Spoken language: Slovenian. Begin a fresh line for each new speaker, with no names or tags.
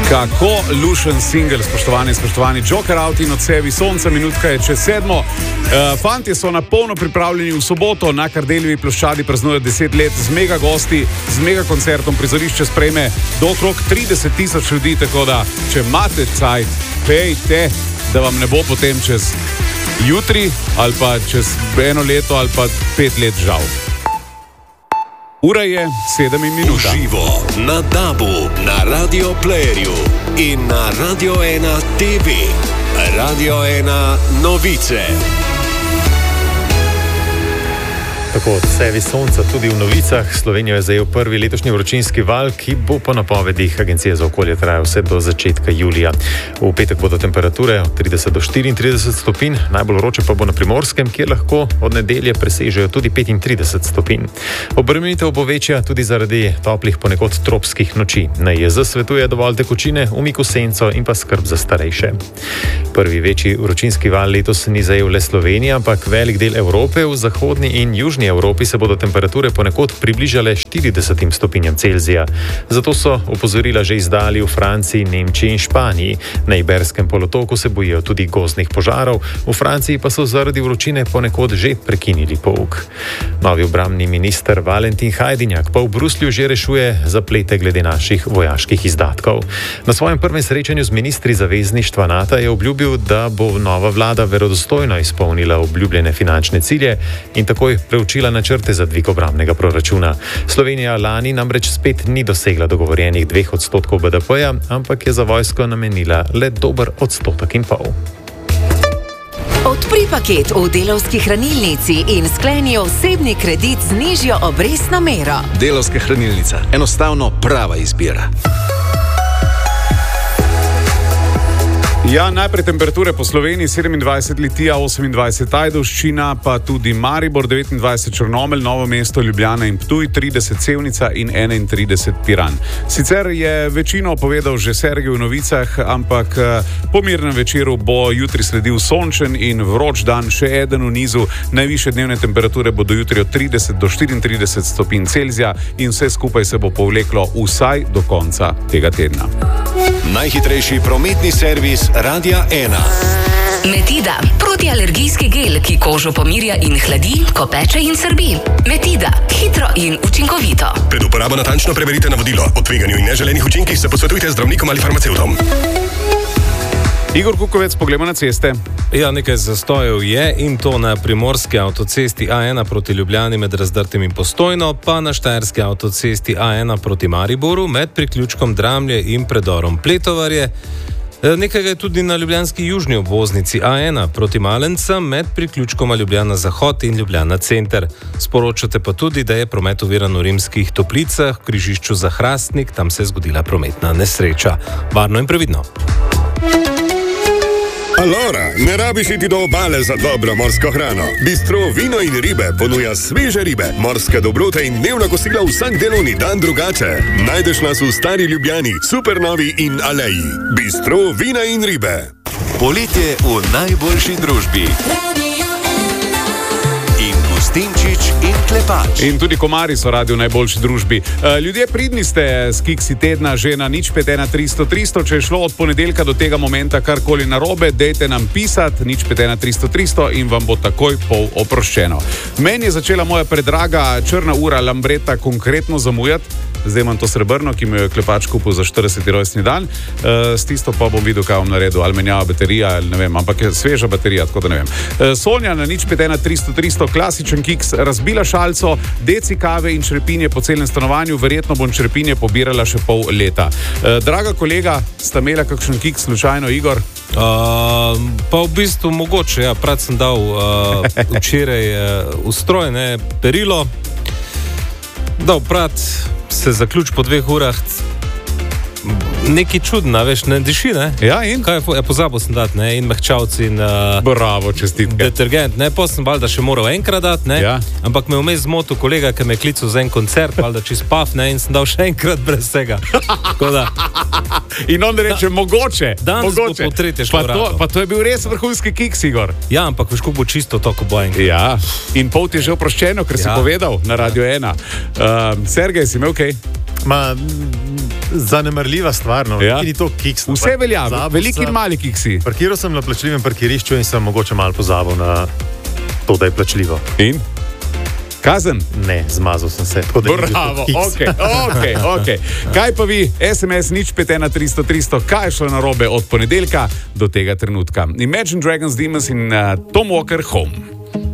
Kako lušen single, spoštovani Joker Out in Odsevi sonca, minutka je čez 7. Fantje so na polno pripravljeni v soboto na Kardeljevi ploščadi praznuje 10 let z mega gosti, z mega koncertom. Prizorišče sprejme do okrog 30,000 ljudi, tako da če imate cajt, pejte, da vam ne bo potem čez jutri ali pa čez 1 leto ali pa 5 let žal. Ura je 7 minut.
Živo na DAB-u, na Radio Playerju in na Radio 1 TV. Radio 1 novice.
Tako od sevi sonca tudi v novicah. Slovenijo je zajel prvi letošnji vročinski val, ki bo po napovedih Agencije za okolje trajal vse do začetka julija. V petek bodo temperature od 30 do 34 stopinj, najbolj vroče pa bo na Primorskem, kjer lahko od nedelje presežejo tudi 35 stopinj. Obremenitev bo večja tudi zaradi toplih ponekod tropskih noči. NIJZ svetuje dovolj tekočine, umik v senco in pa skrb za starejše. Prvi večji vročinski val letos ni zajel le Slovenija, ampak velik del Evrope. V zahodni in južni Evropi se bodo temperature ponekod približale 40 stopinjam Celzija. Zato so opozorila že izdali v Franciji, Nemčiji in Španiji. Na Iberskem polotoku se bojijo tudi gozdnih požarov, v Franciji pa so zaradi vročine ponekod že prekinili pouk. Novi obrambni minister Valentin Hajdinjak pa v Bruslju že rešuje zaplete glede naših vojaških izdatkov. Na svojem prvem srečanju z ministri zavezništva NATO je obljubil, da bo nova vlada verodostojno izpolnila obljubljene finančne cilje in takoj preučila načrte za dvig obrambnega proračuna. Slovenija lani namreč spet ni dosegla dogovorjenih 2% BDP-ja, ampak je za vojsko namenila le dober 1,5%.
Odpri paket v Delavski hranilnici in skleni osebni kredit z nižjo obrestno mero.
Delavska hranilnica. Enostavno prava izbira.
Ja, najprej temperature po Sloveniji, 27 Litija, 28 Ajdovščina, pa tudi Maribor, 29 Črnomelj, Novo mesto, Ljubljana in Ptuj, 30 Sevnica in 31 Piran. Sicer je večino povedal že Sergej v novicah, ampak po mirnem večeru bo jutri sledil sončen in vroč dan, še eden v nizu. Najvišje dnevne temperature bodo jutri od 30 do 34 stopinj Celzija in vse skupaj se bo povleklo vsaj do konca tega tedna.
Najhitrejši prometni servis Radia 1.
Metida, protialergijski gel, ki kožo pomirja in hladi, ko peče in srbi. Metida, hitro in učinkovito.
Pred uporabo natančno preverite navodilo. O tveganju in neželenih učinkih se posvetujte z zdravnikom ali farmacevtom.
Igor Kukovec, poglejmo na ceste.
Ja, nekaj zastojev je in to na primorski avtocesti A1 proti Ljubljani med Razdrtem in Postojno, pa na štajerski avtocesti A1 proti Mariboru med priključkom Dramlje in predorom Pletovarje. Nekaj je tudi na ljubljanski južni obvoznici A1 proti Malencem med priključkoma Ljubljana Zahod in Ljubljana Center. Sporočate pa tudi, da je promet oviran v Rimskih Toplicah, v križišču za Hrastnik, tam se je zgodila prometna nesreča. Varno in previdno.
Alora, ne rabiš iti do obale za dobro morsko hrano. Bistro Vino in ribe ponuja sveže ribe, morske dobrote in dnevna kosila vsak delovni dan drugače. Najdeš nas v Stari Ljubljani, Supernovi in Aleji. Bistro Vina in ribe.
Poletje v najboljši družbi. Gustinčič in Klepač.
In tudi komarji so radi v najboljši družbi. Ljudje, pridni ste s Kiksi tedna že na 051 300 300. Če je šlo od ponedeljka do tega momenta karkoli narobe, dejte nam pisati 051 300 300 in vam bo takoj pol oproščeno. Meni je začela moja predraga črna ura Lambretta konkretno zamujati. Zdaj imam to srebrno, ki mi jo je Klepač kupil za 40. rojstni dan. S tisto pa bom videl, kaj bom naredil. Ali menjava baterija, ali ne vem, ampak je sveža baterija, tako da ne vem. Sonja na 051 300 300, klasičen kiks, razbila šalco, deci kave in črepinje po celem stanovanju. Verjetno bom črepinje pobirala še pol leta. Draga kolega, sta imela kakšen kiks slučajno, Igor?
Pa v bistvu mogoče, ja, prav sem dal včeraj ustroj, perilo, dal prat, se zaključ po 2 urah, nekaj čudna, veš, ne diši, ne?
Ja, in?
Kaj je, pozabil sem dati, ne, in mehčavci in
bravo, čestitke.
Detergent, ne, pa sem valjda še moral enkrat dati, ne,
ja.
Ampak me vmes zmotil kolega, ki me je klical za en koncert, valjda čist paf, ne, in sem dal še enkrat brez vsega. Tako da.
In on reče, mogoče.
Danes bo po tretje šlo vrato.
Pa to je bil res vrhunski kiks, Igor.
Ja, ampak veš, kako bo čisto to, ko bo enkrat.
Ja, in pol ti je že oproščeno, ker si povedal na Radio 1. Sergej, si imel kaj?
zanemarljiva stvar, no,
Ja.
ni to kiks. No,
Vse velja, veliki in mali kiksi.
Parkiral sem na plačljivem parkirišču in sem mogoče malo pozabil na to, da je plačljivo.
In? Kazen?
Ne, zmazal sem se. Tako, da ni bil to
Bravo,
kiks.
ok. Kaj pa vi, SMS nič 513-300-300, kaj je šlo narobe od ponedeljka do tega trenutka? Imagine Dragons, Demons in Tom Walker Home.